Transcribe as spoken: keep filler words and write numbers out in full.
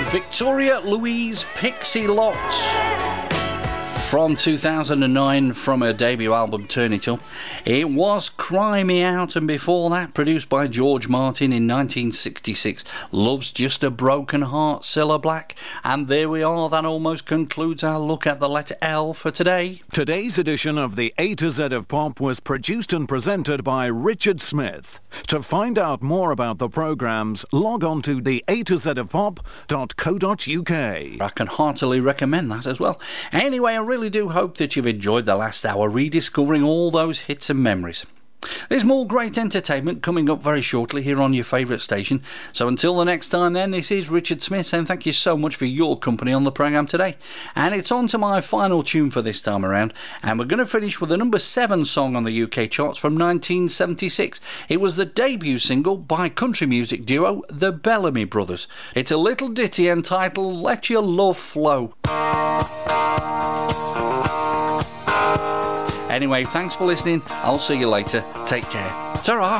Victoria Louise Pixie Lott from two thousand nine, from her debut album Turn It Up. It was Cry Me Out, and before that, produced by George Martin in nineteen sixty-six, Love's Just a Broken Heart, Cilla Black. And there we are, that almost concludes our look at the letter L for today. Today's edition of the A to Z of Pop was produced and presented by Richard Smith. To find out more about the programmes, log on to the A to Z of pop dot co dot uk. I can heartily recommend that as well. Anyway, I really do hope that you've enjoyed the last hour rediscovering all those hits and memories. There's more great entertainment coming up very shortly here on your favourite station. So until the next time then, this is Richard Smith saying thank you so much for your company on the programme today. And it's on to my final tune for this time around. And we're going to finish with the number seven song on the U K charts from nineteen seventy-six. It was the debut single by country music duo the Bellamy Brothers. It's a little ditty entitled Let Your Love Flow. Anyway, thanks for listening. I'll see you later. Take care. Ta-ra!